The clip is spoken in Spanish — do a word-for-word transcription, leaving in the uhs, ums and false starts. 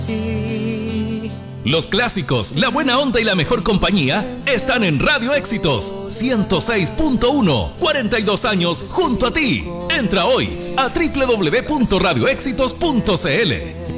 Los clásicos, la buena onda y la mejor compañía están en Radio Éxitos ciento seis punto uno. cuarenta y dos años junto a ti. Entra hoy a doble u doble u doble u punto radio éxitos punto c l.